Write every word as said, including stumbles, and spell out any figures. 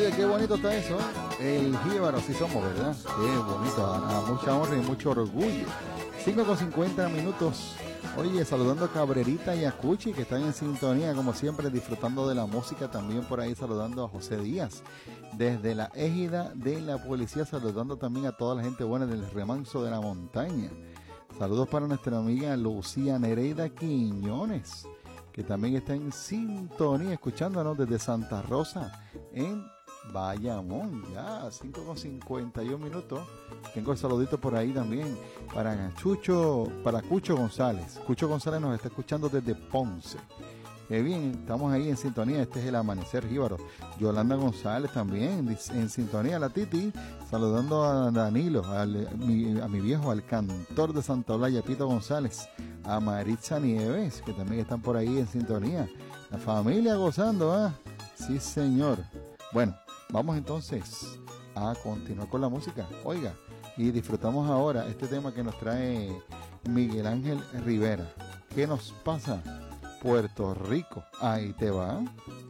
Oye, qué bonito está eso, ¿eh? El jíbaro, sí somos, ¿verdad? Qué bonito, a, a mucha honra y mucho orgullo. cinco con cincuenta minutos. Oye, saludando a Cabrerita y a Cuchi, que están en sintonía, como siempre, disfrutando de la música. También por ahí saludando a José Díaz, desde la égida de la policía, saludando también a toda la gente buena del remanso de la montaña. Saludos para nuestra amiga Lucía Nereida Quiñones, que también está en sintonía, escuchándonos desde Santa Rosa, en Bayamón. Ya, cinco con cincuenta y uno minutos. Tengo el saludito por ahí también para Chucho, para Cucho González. Cucho González nos está escuchando desde Ponce. Qué bien, estamos ahí en sintonía. Este es el Amanecer Jíbaro. Yolanda González también en sintonía. La Titi, saludando a Danilo, al, a, mi, a mi viejo, al cantor de Santa Olaya, Pito González, a Maritza Nieves, que también están por ahí en sintonía. La familia gozando, ¿ah? Sí, señor. Bueno, vamos entonces a continuar con la música. Oiga, y disfrutamos ahora este tema que nos trae Miguel Ángel Rivera. ¿Qué nos pasa? Puerto Rico, ahí te va.